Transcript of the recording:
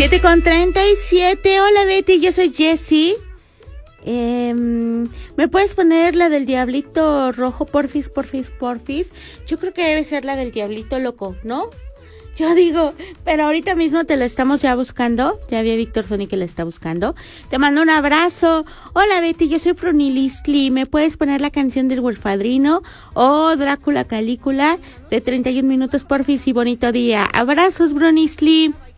7:37. Hola Betty, yo soy Jessie. ¿Me puedes poner la del Diablito Rojo, porfis? Yo creo que debe ser la del Diablito Loco, ¿no? Yo digo, pero ahorita mismo te la estamos ya buscando. Ya vi a Víctor Sony que la está buscando. Te mando un abrazo. Hola Betty, yo soy Brunilisli. ¿Me puedes poner la canción del Huerfadrino o Drácula Calícula de 31 minutos, porfis? Y bonito día. Abrazos, Brunisli.